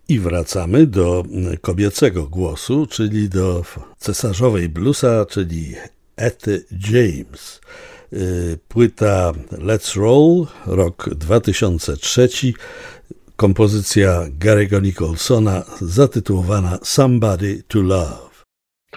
I wracamy do kobiecego głosu, czyli do cesarzowej bluesa, czyli Etty James. Płyta Let's Roll, rok 2003, kompozycja Gary'ego Nicholsona zatytułowana Somebody to Love.